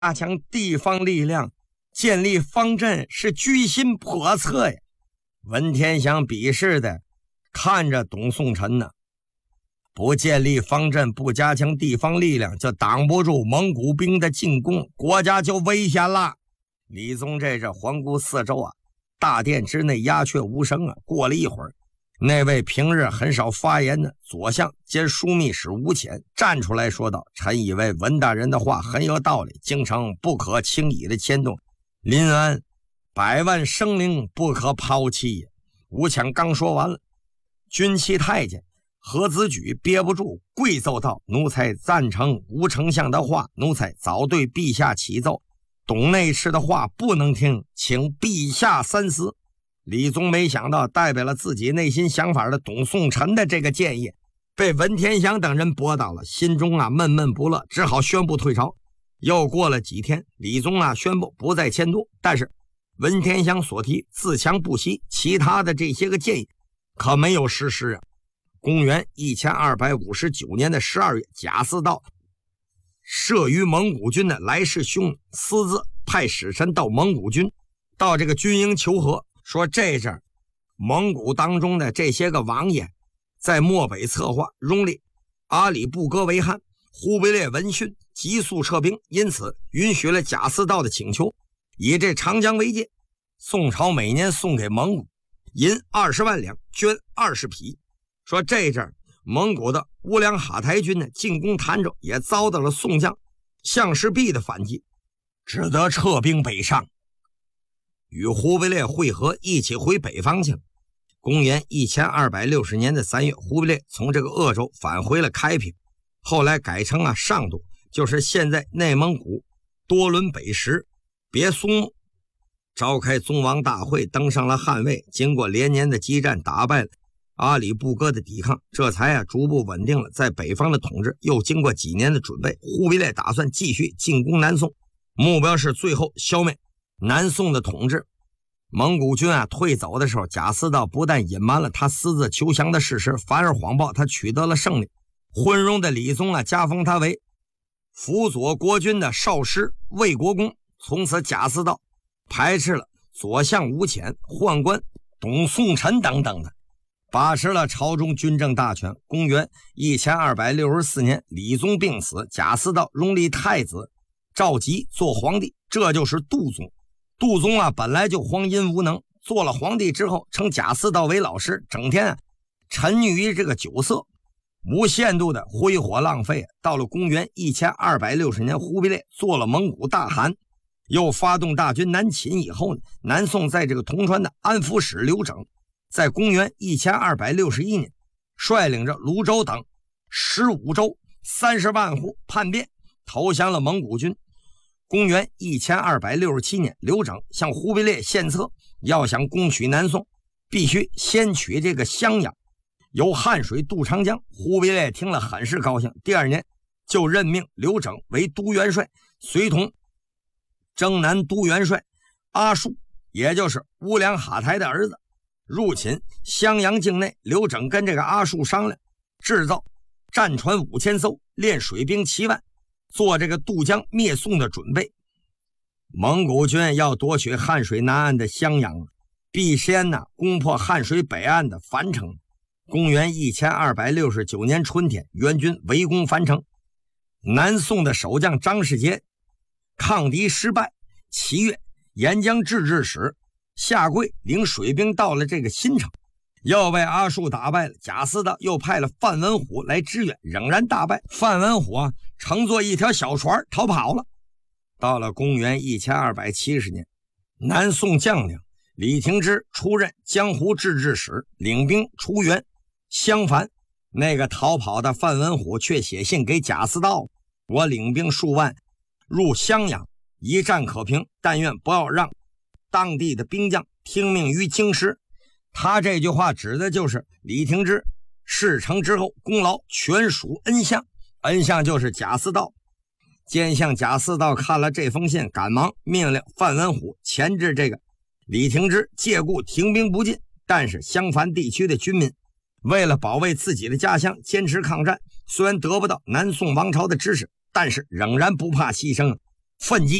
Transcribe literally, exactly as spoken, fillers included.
加强地方力量，建立方阵是居心叵测呀。文天祥鄙视的看着董宋臣呢，不建立方阵，不加强地方力量，就挡不住蒙古兵的进攻，国家就危险了。李宗这这环顾四周啊，大殿之内鸦雀无声啊。过了一会儿，那位平日很少发言的左相兼枢密使吴潜站出来说道：“臣以为文大人的话很有道理，京城不可轻易的牵动，临安百万生灵不可抛弃也。”吴潜刚说完了，军旗太监何子举憋不住跪奏道：“奴才赞成吴丞相的话，奴才早对陛下启奏，董内侍的话不能听，请陛下三思。”李宗没想到代表了自己内心想法的董宋臣的这个建议被文天祥等人驳倒了，心中啊闷闷不乐，只好宣布退朝。又过了几天，李宗啊宣布不再迁都，但是文天祥所提自强不息其他的这些个建议可没有实施啊。公元一千二百五十九年的十二月，贾似道慑于蒙古军的来势汹，私自派使臣到蒙古军到这个军营求和，说这阵儿蒙古当中的这些个王爷在漠北策划拥立阿里不哥为汉，忽必烈闻讯急速撤兵，因此允许了贾似道的请求，以这长江为界。宋朝每年送给蒙古银二十万两，绢二十匹。说这阵儿蒙古的乌梁哈台军呢进攻潭州，也遭到了宋将项石弼的反击，只得撤兵北上，与忽必烈会合，一起回北方去了。公元一千二百六十年的三月，忽必烈从这个鄂州返回了开平，后来改称啊上都，就是现在内蒙古多伦北什别苏木，召开宗王大会，登上了汗位。经过连年的激战，打败了阿里不哥的抵抗，这才啊逐步稳定了在北方的统治。又经过几年的准备，忽必烈打算继续进攻南宋，目标是最后消灭南宋的统治。蒙古军啊退走的时候，贾似道不但隐瞒了他私自求降的事实，反而谎报他取得了胜利。昏庸的李宗啊加封他为辅佐国军的少师卫国公。从此贾似道排斥了左相吴潜、宦官董宋臣等等的，把持了朝中军政大权。公元一千二百六十四年，李宗病死，贾似道拥立太子赵佶做皇帝，这就是杜宗。杜宗啊本来就荒淫无能，做了皇帝之后称贾似道为老师，整天啊沉溺于这个酒色，无限度的挥霍浪费。到了公元一千二百六十年，忽必烈做了蒙古大汗，又发动大军南侵以后呢，南宋在这个铜川的安抚使刘整在公元一千二百六十一年率领着泸州等十五州三十万户叛变，投降了蒙古军。公元一千二百六十七年，刘整向忽必烈献策，要想攻取南宋，必须先取这个襄阳，由汉水渡长江。忽必烈听了很是高兴，第二年就任命刘整为都元帅，随同征南都元帅阿术，也就是乌梁哈台的儿子，入侵襄阳境内。刘整跟这个阿术商量，制造战船五千艘，练水兵七万，做这个渡江灭宋的准备。蒙古军要夺取汉水南岸的襄阳，必先呢攻破汉水北岸的樊城。公元一千二百六十九年春天，元军围攻樊城，南宋的守将张世杰抗敌失败。七月，沿江制置使下跪领水兵到了这个新城，又被阿术打败了。贾似道又派了范文虎来支援，仍然大败。范文虎啊乘坐一条小船逃跑了。到了公元一千二百七十年，南宋将领李廷芝出任江湖制置使，领兵出援。相反，那个逃跑的范文虎却写信给贾似道：我领兵数万入襄阳，一战可平，但愿不要让当地的兵将听命于京师。他这句话指的就是李廷芝事成之后功劳全属恩相，恩相就是贾似道。奸相贾似道看了这封信，赶忙命令范文虎钳制这个李廷芝，借故停兵不进。但是襄樊地区的军民为了保卫自己的家乡，坚持抗战，虽然得不到南宋王朝的支持，但是仍然不怕牺牲。 奋进。